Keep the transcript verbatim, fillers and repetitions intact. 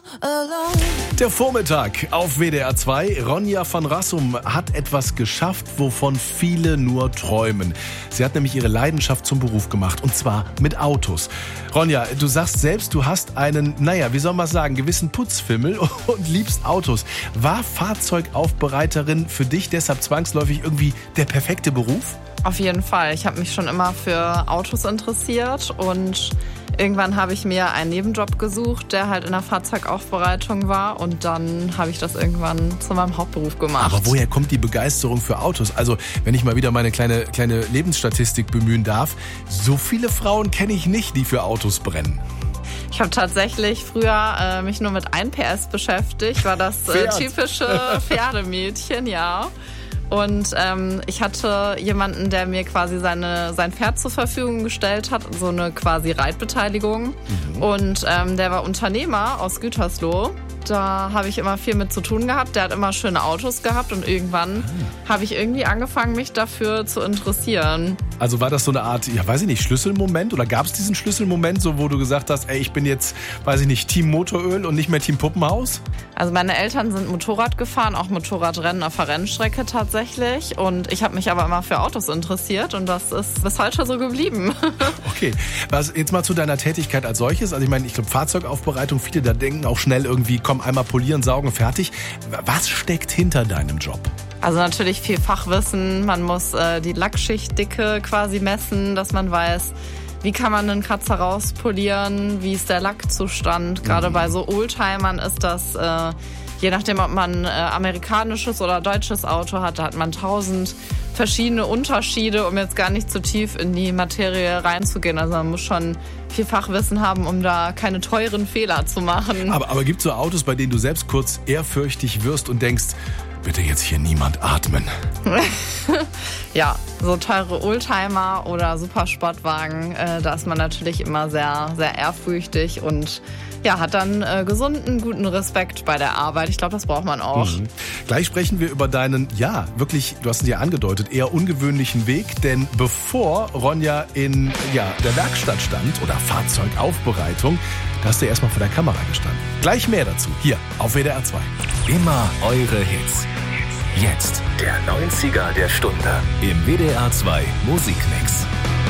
Der Vormittag auf W D R zwei. Ronja van Rassum hat etwas geschafft, wovon viele nur träumen. Sie hat nämlich ihre Leidenschaft zum Beruf gemacht, und zwar mit Autos. Ronja, du sagst selbst, du hast einen, naja, wie soll man sagen, gewissen Putzfimmel und liebst Autos. War Fahrzeugaufbereiterin für dich deshalb zwangsläufig irgendwie der perfekte Beruf? Auf jeden Fall. Ich habe mich schon immer für Autos interessiert und irgendwann habe ich mir einen Nebenjob gesucht, der halt in der Fahrzeugaufbereitung war, und dann habe ich das irgendwann zu meinem Hauptberuf gemacht. Aber woher kommt die Begeisterung für Autos? Also, wenn ich mal wieder meine kleine, kleine Lebensstatistik bemühen darf, so viele Frauen kenne ich nicht, die für Autos brennen. Ich habe tatsächlich früher äh, mich nur mit ein P S beschäftigt, war das äh, typische Pferdemädchen, ja. Und ähm, ich hatte jemanden, der mir quasi seine, sein Pferd zur Verfügung gestellt hat, so eine quasi Reitbeteiligung. Mhm. Und ähm, der war Unternehmer aus Gütersloh. Da habe ich immer viel mit zu tun gehabt. Der hat immer schöne Autos gehabt, und irgendwann mhm. habe ich irgendwie angefangen, mich dafür zu interessieren. Also war das so eine Art, ja, weiß ich nicht, Schlüsselmoment? Oder gab es diesen Schlüsselmoment, so wo du gesagt hast, ey, ich bin jetzt, weiß ich nicht, Team Motoröl und nicht mehr Team Puppenhaus? Also meine Eltern sind Motorrad gefahren, auch Motorradrennen auf der Rennstrecke tatsächlich. Und ich habe mich aber immer für Autos interessiert, und das ist bis heute so geblieben. Okay, was jetzt mal zu deiner Tätigkeit als solches. Also ich meine, ich glaube Fahrzeugaufbereitung, viele da denken auch schnell irgendwie, komm, einmal polieren, saugen, fertig. Was steckt hinter deinem Job? Also natürlich viel Fachwissen. Man muss äh, die Lackschichtdicke quasi messen, dass man weiß, wie kann man einen Kratzer rauspolieren, wie ist der Lackzustand. Gerade mhm. bei so Oldtimern ist das, äh, je nachdem, ob man äh, amerikanisches oder deutsches Auto hat, da hat man tausend verschiedene Unterschiede, um jetzt gar nicht zu tief in die Materie reinzugehen. Also man muss schon viel Fachwissen haben, um da keine teuren Fehler zu machen. Aber, aber gibt es so Autos, bei denen du selbst kurz ehrfürchtig wirst und denkst, bitte jetzt hier niemand atmen? Ja, so teure Oldtimer oder Supersportwagen, äh, da ist man natürlich immer sehr, sehr ehrfürchtig und ja, hat dann äh, gesunden, guten Respekt bei der Arbeit. Ich glaube, das braucht man auch. Mhm. Gleich sprechen wir über deinen, ja, wirklich, du hast es ja angedeutet, eher ungewöhnlichen Weg. Denn bevor Ronja in ja, der Werkstatt stand oder Fahrzeugaufbereitung, da hast du erstmal vor der Kamera gestanden. Gleich mehr dazu, hier auf W D R zwei. Immer eure Hits. Jetzt der neunziger der Stunde im W D R zwei Musikmix.